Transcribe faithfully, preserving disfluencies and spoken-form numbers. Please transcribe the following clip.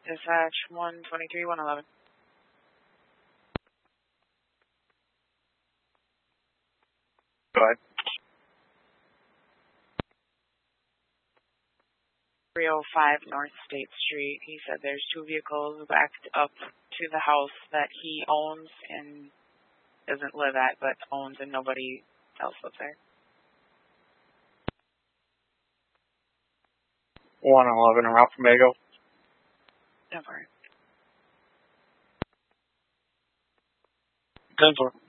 Dispatch one twenty-three, one eleven. Go ahead. three oh five North State Street. He said there's two vehicles backed up to the house that he owns and doesn't live at, but owns, and nobody else lives there. one eleven around Famago. Never. ten four.